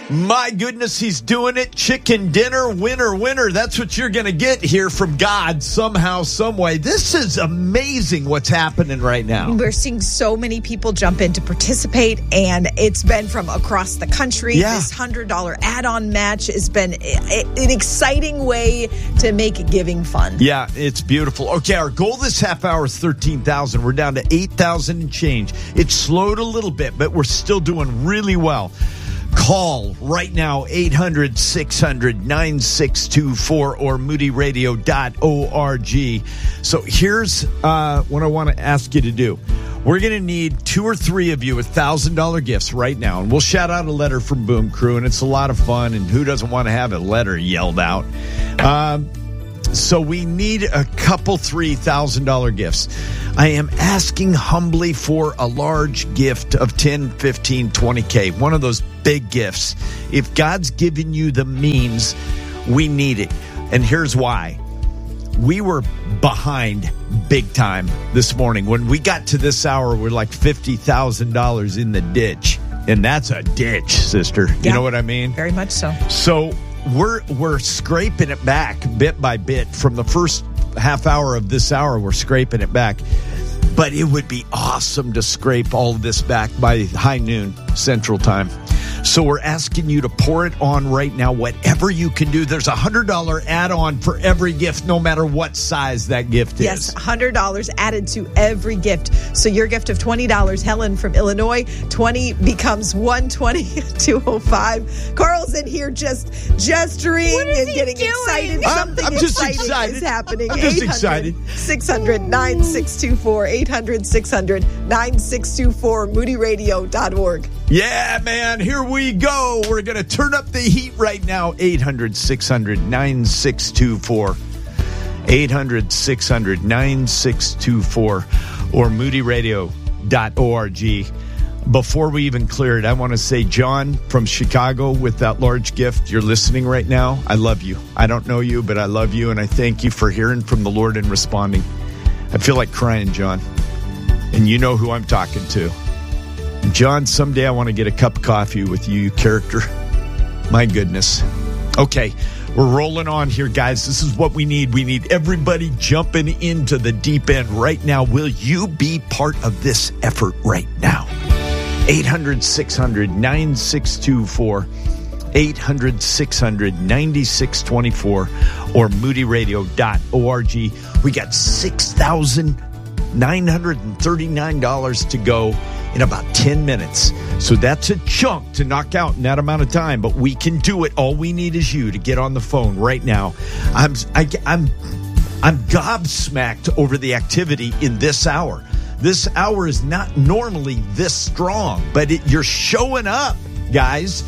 My goodness, he's doing it. Chicken dinner, winner, winner. That's what you're going to get here from God somehow, some way. This is amazing what's happening right now. We're seeing so many people jump in to participate, and it's been from across the country. Yeah. This $100 add-on match has been an exciting way to make giving fun. Yeah, it's beautiful. Okay, our goal this half hour is 13,000. We're down to 8,000 and change. It slowed a little bit, but we're still doing really well. Call right now, 800-600-9624 or moodyradio.org. So here's what I want to ask you to do. We're going to need 2 or 3 of you with $1,000 gifts right now. And we'll shout out a letter from Boom Crew, and it's a lot of fun. And who doesn't want to have a letter yelled out? So we need a couple $3,000 gifts. I am asking humbly for a large gift of 10, 15, 20K. One of those big gifts. If God's given you the means, we need it. And here's why. We were behind big time this morning. When we got to this hour, we're like $50,000 in the ditch. And that's a ditch, sister. You know what I mean? Very much so. So we're scraping it back bit by bit. From the first half hour of this hour, we're scraping it back. But it would be awesome to scrape all of this back by high noon Central Time. So we're asking you to pour it on right now, whatever you can do. There's a $100 add-on for every gift, no matter what size that gift is. Yes, $100 added to every gift. So your gift of $20, Helen from Illinois, 20 becomes 120, 205. Carl's in here just gesturing and getting excited. Something I'm just exciting is happening. I'm just excited. 800-600-9624, 800-600-9624, moodyradio.org. Yeah, man, here we go. We're going to turn up the heat right now. 800-600-9624. 800-600-9624 or moodyradio.org. Before we even clear it, I want to say, John from Chicago with that large gift, you're listening right now. I love you. I don't know you, but I love you, and I thank you for hearing from the Lord and responding. I feel like crying, John. And you know who I'm talking to. John, someday I want to get a cup of coffee with you, you character. My goodness. Okay, we're rolling on here, guys. This is what we need. We need everybody jumping into the deep end right now. Will you be part of this effort right now? 800-600-9624. 800-600-9624 or moodyradio.org. We got $6,939 to go in about 10 minutes. So that's a chunk to knock out in that amount of time, but we can do it. All we need is you to get on the phone right now. I'm gobsmacked over the activity in this hour. This hour is not normally this strong, but you're showing up, guys.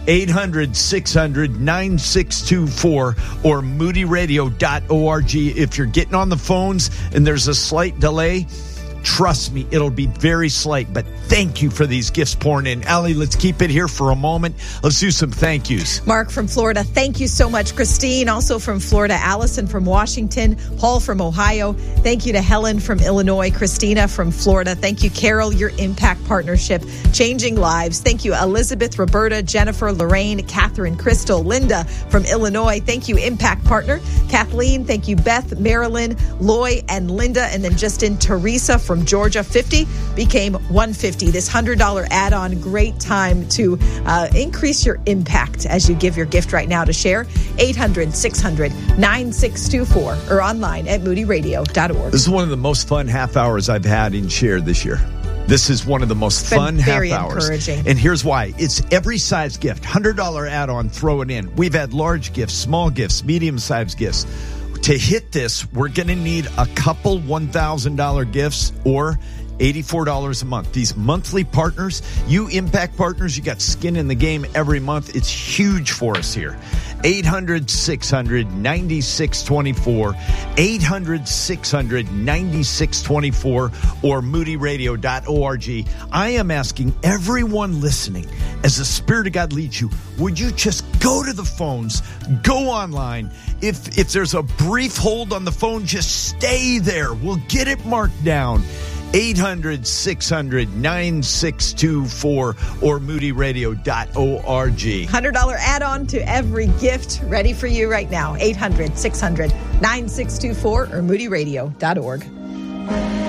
800-600-9624 or moodyradio.org. If you're getting on the phones and there's a slight delay, trust me, it'll be very slight, but thank you for these gifts pouring in. Allie, let's keep it here for a moment. Let's do some thank yous. Mark from Florida, thank you so much. Christine, also from Florida. Allison from Washington. Paul from Ohio. Thank you to Helen from Illinois. Christina from Florida. Thank you, Carol, your Impact Partnership, changing lives. Thank you, Elizabeth, Roberta, Jennifer, Lorraine, Catherine, Crystal, Linda from Illinois. Thank you, Impact Partner. Kathleen, thank you, Beth, Marilyn, Loy, and Linda. And then just in Teresa from Georgia. 50 became 150. This $100 add-on, great time to increase your impact as you give your gift right now to share. 800-600-9624 or online at moodyradio.org. This is one of the most fun half hours I've had in Share this year. This is one of the most fun half hours. Encouraging. And here's why. It's every size gift. $100 add-on, throw it in. We've had large gifts, small gifts, medium-sized gifts. To hit this, we're going to need a couple $1,000 gifts or $84 a month. These monthly partners, you Impact Partners, you got skin in the game every month. It's huge for us here. 800-600-9624, 800-600-9624 or moodyradio.org. I am asking everyone listening, as the Spirit of God leads you, would you just go to the phones, go online. If there's a brief hold on the phone, just stay there. We'll get it marked down. 800-600-9624 or moodyradio.org. $100 add-on to every gift ready for you right now. 800-600-9624 or moodyradio.org.